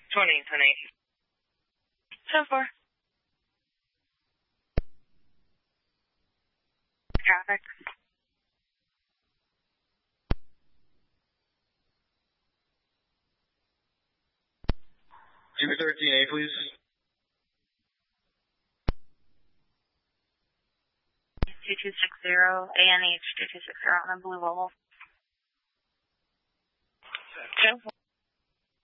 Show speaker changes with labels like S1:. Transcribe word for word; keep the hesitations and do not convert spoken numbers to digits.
S1: twenty, honey. ten four. Traffic.
S2: two thirteen A, please.
S1: two two six zero, A N H two two six zero on a blue level. ten four.